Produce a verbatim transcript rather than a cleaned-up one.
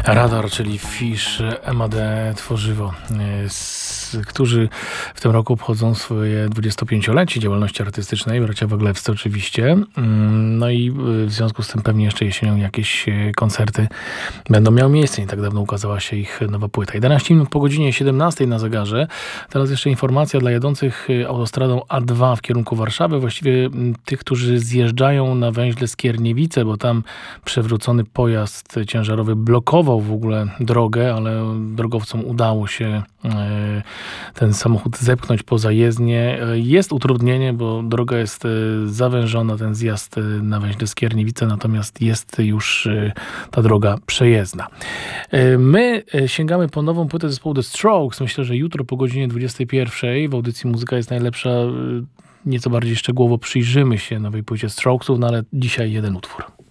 Radar, czyli Fish, M A D Tworzywo, z, którzy w tym roku obchodzą swoje dwudziestopięciolecie działalności artystycznej, bracia Waglewscy oczywiście. No i w związku z tym pewnie jeszcze jesienią jakieś koncerty będą miały miejsce. Nie tak dawno ukazała się ich nowa płyta. jedenaście minut po godzinie siedemnastej na zegarze. Teraz jeszcze informacja dla jadących autostradą A dwa w kierunku Warszawy. Właściwie tych, którzy zjeżdżają na węźle Skierniewice, bo tam przewrócony pojazd ciężarowy blokował w ogóle drogę, ale drogowcom udało się ten samochód zepchnąć poza jezdnię. Jest utrudnienie, bo droga jest zawężona, ten zjazd na węźle Skierniewice, natomiast jest już ta droga przejezdna. My sięgamy po nową płytę zespołu The Strokes. Myślę, że jutro po godzinie dwudziestej pierwszej w audycji Muzyka jest najlepsza. Nieco bardziej szczegółowo przyjrzymy się nowej płycie Strokesów, no ale dzisiaj jeden utwór.